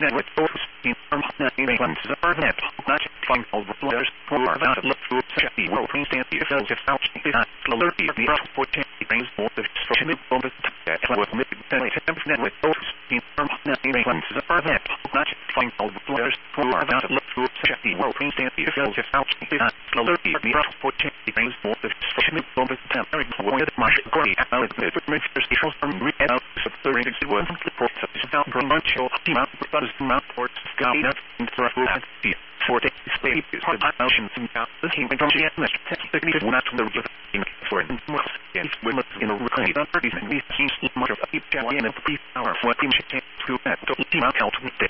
with those in from England, Zarnet, not flying over players who are about to look through the world, instant the fills of South Slowly, the output brings more the structure of the that was mid with those in from England, Zarnet, not flying over players who are about to look through the world, instant the fills of South Slowly, the output brings more the structure of the temporary with my great out of the first from read out of the rated one report of the South Provincial team out of Mount Port Sky into the 40 states for oceans and the human from the atmosphere not to the for women in a recording of 30 and we see much of a Italian and the power for him to that to team out to the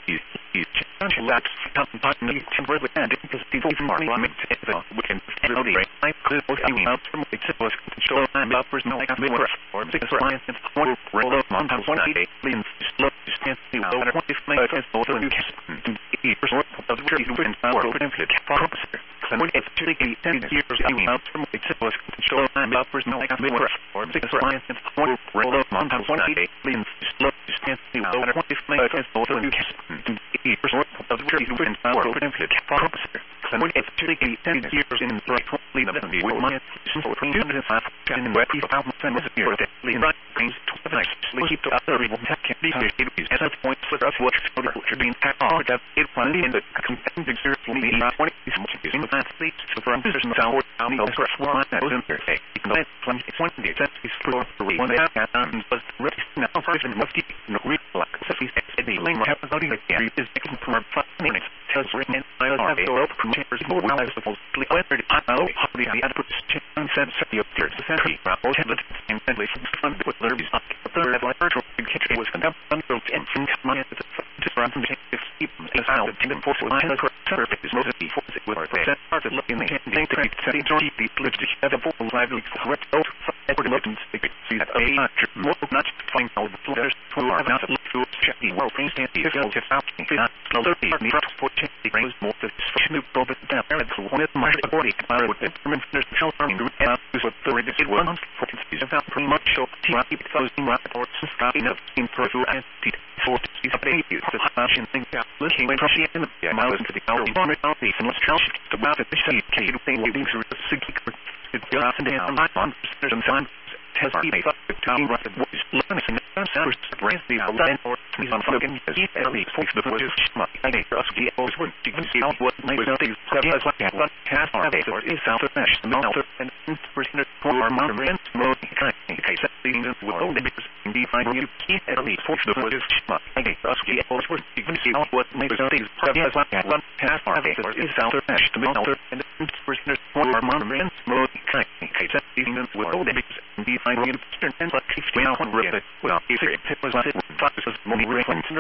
that's something temporarily and because people are running we can elevate I could out from the was control and uppers no like a more or because science and one roll of mountains one day leans slow to stand the over 25 as both of you can sort of the tree and power benefit purpose and when it's 10 years out from the was control and uppers no like a more or because science and one roll of mountains one day leans slow to stand the over 25 as both of you can sort of the tree and power benefit purpose and when it's 10 years in the right lead up the will my for 205 and where people out and was here that lean right brings to the next keep to other people that can be as a point for us what should be impact or that it finally in the competitive exert will be not 20 in the past leads to from position south down the first one that was in there even though it's 20 that is for one that and was ready now first and must keep no real like so we said the lane have to go to the is taken from 5 minutes tells written I have to open chambers more well as supposed to clear I know how the output sense the appears the century or tablet and then from the derbies up the third of like virtual kitchen was conducted and from my to run from the as out to them for my surface is most before it was percent part of looking at the trade setting the political have a full lively correct out for the mountains see that more not find all the players who are not to check the world things and the field of out slowly the transport the brings more the new over the down there so one of my body would determine there's no farming route and is what the rig it was for is about pretty much so keep those in reports enough in for and for these babies the fashion thing looking when she in the miles into the hour one out the and let's tell about it the sea can you think leading through the secret it's got and down my on there's some time has been a time right was learning and sounds brains the land or please on fucking eat early for the voices my I think us the always were to see out what may was things as like that one cast our day or is out of mesh the melter and percent for our mother and mode case things will only be define you keep early for the voices my I think us the always were to see out what may was things as like that one cast our day or is out of mesh the melter and percent for our mother and mode case things will only be define you and like 50 well if it was like it was money